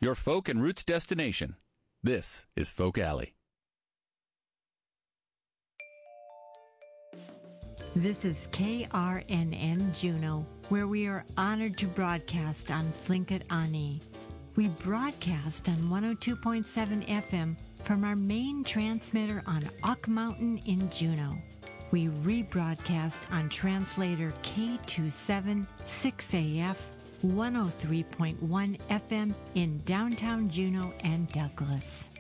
your folk and roots destination. This is Folk Alley. This is KRNN Juneau, where we are honored to broadcast on Tlingit Ani. We broadcast on 102.7 FM from our main transmitter on Ock Mountain in Juneau. We rebroadcast on translator K276AF 103.1 FM in downtown Juneau and Douglas.